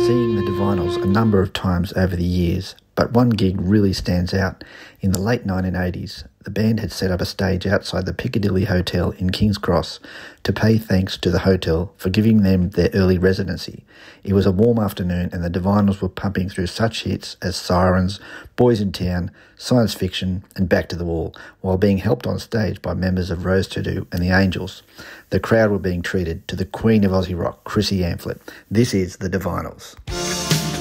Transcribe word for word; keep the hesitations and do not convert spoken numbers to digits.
seeing the Divinyls a number of times over the years, but one gig really stands out. In the late nineteen eighties, the band had set up a stage outside the Piccadilly Hotel in King's Cross to pay thanks to the hotel for giving them their early residency. It was a warm afternoon and the Divinyls were pumping through such hits as Sirens, Boys in Town, Science Fiction and Back to the Wall, while being helped on stage by members of Rose To Do and the Angels. The crowd were being treated to the Queen of Aussie Rock, Chrissy Amphlett. This is the Divinyls.